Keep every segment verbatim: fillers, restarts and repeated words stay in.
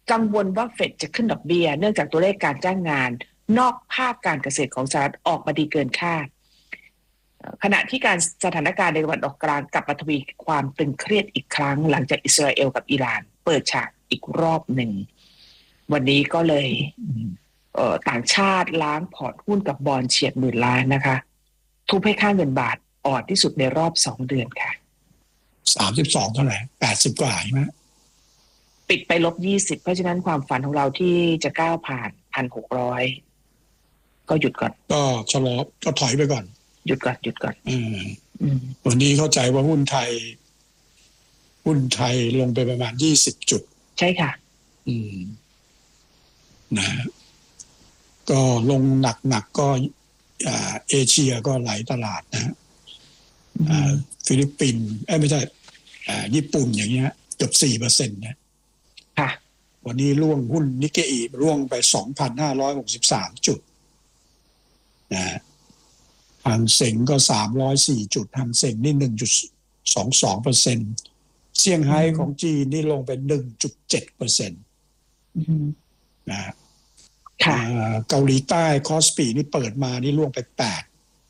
กังวลว่าเฟดจะขึ้นดอกเบี้ยเนื่องจากตัวเลขการจ้างงานนอกภาคการเกษตรของสหรัฐออกมาดีเกินคาดขณะที่การสถานการณ์ในตะวันออกกลางกลับมาทวีความตึงเครียดอีกครั้งหลังจากอิสราเอลกับอิหร่านเปิดฉากอีกรอบหนึ่งวันนี้ก็เลยเอ่อต่างชาติล้างพอร์ตหุ้นกับบอนด์เฉียดหมื่นล้านนะคะทุบให้ค่าเงินบาทอ่อนที่สุดในรอบสองเดือนค่ะสามสิบสองเท่าไหร่แปดสิบกว่าใช่ไหมปิดไปลบยี่สิบเพราะฉะนั้นความฝันของเราที่จะก้าวผ่านพันหกร้อยก็หยุดก่อนก็ชะลอก็ถอยไปก่อนหยุดก่อนหยุดก่อนอืมวันนี้เข้าใจว่าหุ้นไทยหุ้นไทยลงไปประมาณยี่สิบจุดใช่ค่ะอืมนะก็ลงหนักๆก็อ่าเอเชียก็หลายตลาดนะอ่าฟิลิปปินส์เอ้ยไม่ใช่อ่าญี่ปุ่นอย่างเงี้ยเกือบ สี่เปอร์เซ็นต์ นะค่ะวันนี้ร่วงหุ้นนิกเกอิร่วงไป สองพันห้าร้อยหกสิบสาม จุดนะหางเส็งก็สามร้อยสี่จุดหางเส็งนี่ หนึ่งจุดสองสองเปอร์เซ็นต์ เซี่ยงไฮ้ของจีนนี่ลงไป หนึ่งจุดเจ็ดเปอร์เซ็นต์อือนะค่ะเกาหลีใต้คอสปีนี่เปิดมานี่ร่วงไปแปด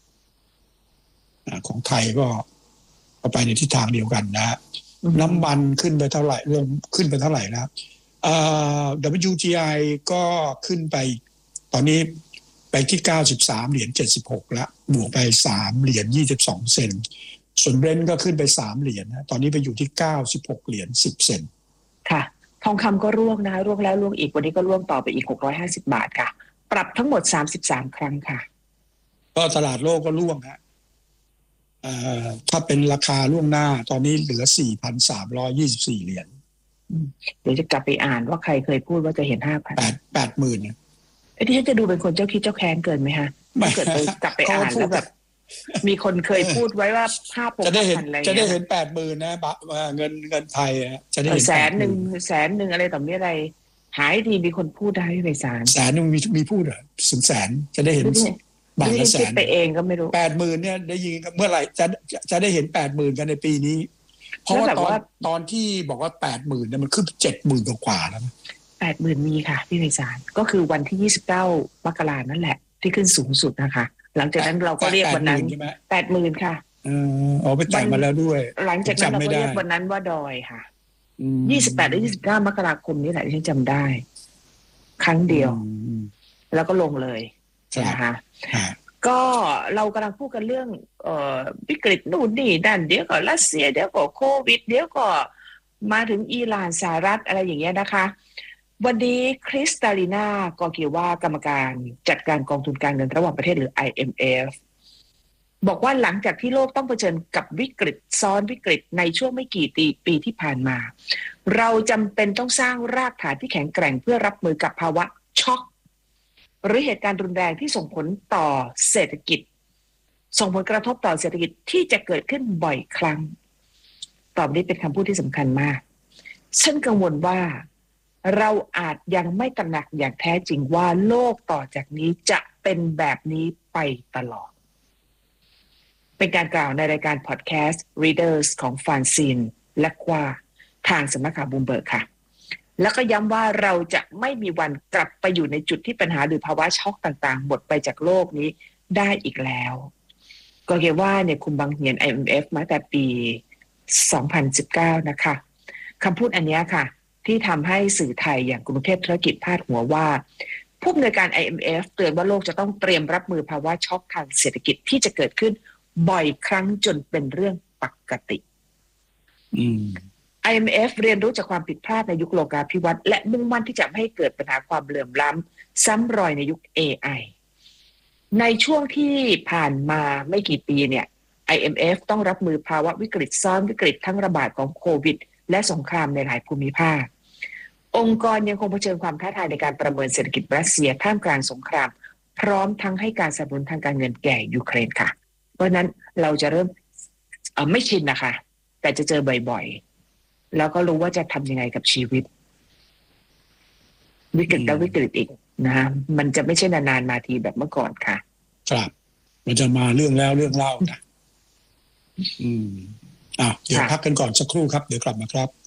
ของไทยก็ไปในทิศทางเดียวกันนะน้ำมันขึ้นไปเท่าไหร่ลงขึ้นไปเท่าไหร่แล้วอ่า ดับเบิลยู ที ไอ ก็ขึ้นไปตอนนี้ไปที่เก้าสิบสามเหรียญเจ็ดสิบหกแล้วบวกไปสามเหรียญยี่สิบสองเซนต์ส่วนเบรนท์ก็ขึ้นไปสามเหรียญนะตอนนี้ไปอยู่ที่เก้าสิบหกเหรียญสิบเซนต์ค่ะทองคำก็ร่วงนะคะร่วงแล้วร่วงอีกวันนี้ก็ร่วงต่อไปอีกหกร้อยห้าสิบบาทค่ะปรับทั้งหมดสามสิบสามครั้งค่ะก็ตลาดโลกก็ร่วงฮะเอ่อถ้าเป็นราคาล่วงหน้าตอนนี้เหลือ สี่พันสามร้อยยี่สิบสี่ เหรียญเดี๋ยวจะกลับไปอ่านว่าใครเคยพูดว่าจะเห็น ห้าพันแปดหมื่นเนี่ยไอ้ที่ฉันจะดูเป็นคนเจ้าคิดเจ้าแค้นเกินไหมฮะไม่เกิดไปกลับไปอ่านแล้วแบบมีคนเคยพูดไว้ว่าภาพจะได้เห็นจะได้เห็น แปดหมื่น นะเงินเงินไทยจะได้เห็นแสนนึงแสนนึงอะไรต่อมีอะไรหายทีมีคนพูดได้ไปแสนแสนนึงมีมีพูดเหรอถึงแสนจะได้เห็นบาทละแสนไปเองก็ไม่รู้แปดหมื่น เนี่ยได้ยินเมื่อไหร่จะจะได้เห็น แปดหมื่น กันในปีนี้เพราะว่าตอนตอนที่บอกว่า แปดหมื่น เนี่ยมันขึ้น เจ็ดหมื่น กว่าแล้วนะแปดหมื่น มีค่ะพี่ไพศาลก็คือวันที่ยี่สิบเก้ามกราคมนั่นแหละที่ขึ้นสูงสุดนะคะหลังจากนั้นเราก็เรียกวันนั้น แปดหมื่น ค่ะเออเอาไปแต่งมาแล้วด้วยหลังจากนั้นเราก็เรียกวันนั้นว่าดอยค่ะยี่สิบแปดหรือยี่สิบเก้ามกราคมนี่แหละที่ฉันจำได้ครั้งเดียวแล้วก็ลงเลยนะคะก็เรากำลังพูดกันเรื่องเอ่อวิกฤตนู่นนี่นั่นเดี๋ยวก็รัสเซียเดี๋ยวก็โควิดเดี๋ยวก็มาถึงอิหร่านสหรัฐอะไรอย่างเงี้ยนะคะวันนี้คริสตาลีนากอกิวากรรมการจัดการกองทุนการเงินระหว่างประเทศหรือ ไอ เอ็ม เอฟ บอกว่าหลังจากที่โลกต้องเผชิญกับวิกฤตซ้อนวิกฤตในช่วงไม่กี่ปีปีที่ผ่านมาเราจำเป็นต้องสร้างรากฐานที่แข็งแกร่งเพื่อรับมือกับภาวะช็อกหรือเหตุการณ์รุนแรงที่ส่งผลต่อเศรษฐกิจส่งผลกระทบต่อเศรษฐกิจที่จะเกิดขึ้นบ่อยครั้งตอบนี้เป็นคำพูดที่สำคัญมากฉันกังวลว่าเราอาจยังไม่ตระหนักอย่างแท้จริงว่าโลกต่อจากนี้จะเป็นแบบนี้ไปตลอดเป็นการกล่าวในรายการพอดแคสต์ Readers ของฟานซินและกว่าทางสำนักข่าวบูมเบิร์กค่ะแล้วก็ย้ำว่าเราจะไม่มีวันกลับไปอยู่ในจุดที่ปัญหาหรือภาวะช็อกต่างๆหมดไปจากโลกนี้ได้อีกแล้วก็เรียกว่าเนี่ยคุณบังเหียน ไอ เอ็ม เอฟ มาแต่ปีสองพันสิบเก้านะคะคำพูดอันนี้ค่ะที่ทำให้สื่อไทยอย่างกรุงเทพธุรกิจพาดหัวว่าผู้อำนวยการ ไอ เอ็ม เอฟ เตือนว่าโลกจะต้องเตรียมรับมือภาวะช็อกทางเศรษฐกิจที่จะเกิดขึ้นบ่อยครั้งจนเป็นเรื่องปกติอืมไอ เอ็ม เอฟ เรียนรู้จากความผิดพลาดในยุคโลกาภิวัตน์และมุ่งมั่นที่จะไม่ให้เกิดปัญหาความเหลื่อมล้ำซ้ำรอยในยุค เอ ไอ ในช่วงที่ผ่านมาไม่กี่ปีเนี่ย ไอ เอ็ม เอฟ ต้องรับมือภาวะวิกฤตซ้อนวิกฤตทั้งระบาดของโควิดและสงครามในหลายภูมิภาคองค์กรยังคงเผชิญความท้าทายในการประเมินเศรษฐกิจรัสเซียท่ามกลางสงครามพร้อมทั้งให้การสนับสนุนทางการเงินแก่ยูเครนค่ะเพราะนั้นเราจะเริ่มเอ่อไม่ชินนะคะแต่จะเจอบ่อยๆแล้วก็รู้ว่าจะทำยังไงกับชีวิตวิกฤตแล้ววิกฤตอีกนะฮะมันจะไม่ใช่นานๆมาทีแบบเมื่อก่อนค่ะครับมันจะมาเรื่องแล้วเรื่องเล่านะอืมอ่ะเดี๋ยวพักกันก่อนสักครู่ครับเดี๋ยวกลับมาครับ